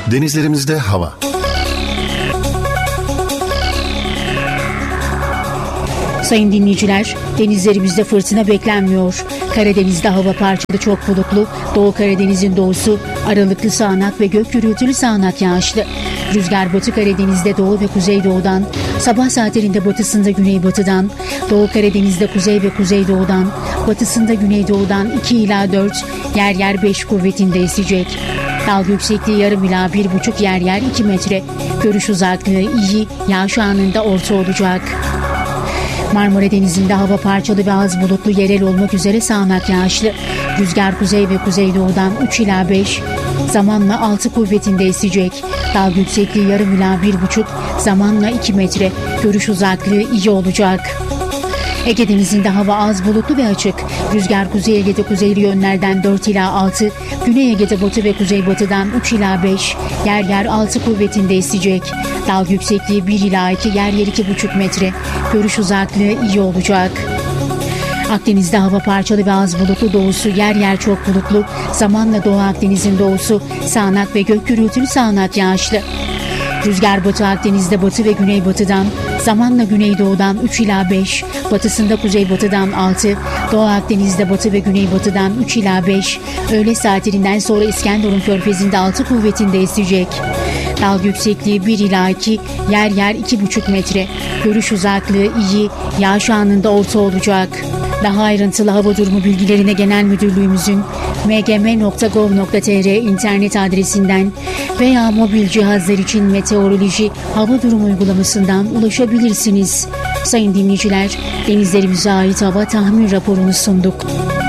Denizlerimizde hava. Sayın dinleyiciler, denizlerimizde fırtına beklenmiyor. Karadeniz'de hava parçalı çok bulutlu, Doğu Karadeniz'in doğusu aralıklı sağanak ve gök gürültülü sağanak yağışlı. Rüzgar Batı Karadeniz'de doğu ve kuzeydoğudan, sabah saatlerinde batısında güneybatıdan, Doğu Karadeniz'de kuzey ve kuzeydoğudan, batısında güneydoğudan 2 ila 4, yer yer 5 kuvvetinde esecek. Dalga yüksekliği yarım ila 1,5, yer yer 2 metre. Görüş uzaklığı iyi, yağış anında orta olacak. Marmara Denizi'nde hava parçalı ve az bulutlu, yerel olmak üzere sağanak yağışlı. Rüzgar kuzey ve kuzeydoğudan 3 ila 5, zamanla 6 kuvvetinde esecek. Dalga yüksekliği yarım ila 1,5, zamanla 2 metre. Görüş uzaklığı iyi olacak. Ege Denizi'nde hava az bulutlu ve açık. Rüzgar Kuzey Ege'de kuzeyli yönlerden 4 ila 6, Güney Ege'de batı ve kuzeybatıdan 3 ila 5, yer yer 6 kuvvetinde esecek. Dalga yüksekliği 1 ila 2, yer yer 2,5 metre. Görüş uzaklığı iyi olacak. Akdeniz'de hava parçalı ve az bulutlu, doğusu yer yer çok bulutlu, zamanla Doğu Akdeniz'in doğusu sağanak ve gök gürültülü sağanak yağışlı. Rüzgar Batı Akdeniz'de batı ve güneybatıdan, zamanla güneydoğudan 3 ila 5, batısında kuzeybatıdan 6, Doğu Akdeniz'de batı ve güneybatıdan 3 ila 5, öğle saatlerinden sonra İskenderun Körfezi'nde 6 kuvvetinde esecek. Dalga yüksekliği 1 ila 2, yer yer 2,5 metre. Görüş uzaklığı iyi, yağış anında orta olacak. Daha ayrıntılı hava durumu bilgilerine Genel Müdürlüğümüzün mgm.gov.tr internet adresinden veya mobil cihazlar için meteoroloji hava durumu uygulamasından ulaşabilirsiniz. Sayın dinleyiciler, denizlerimize ait hava tahmin raporunu sunduk.